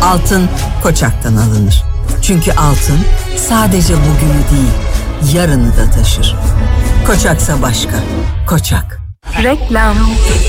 Altın Koçak'tan alınır. Çünkü altın sadece bugünü değil, yarını da taşır. Koçaksa başka. Koçak. Reklam.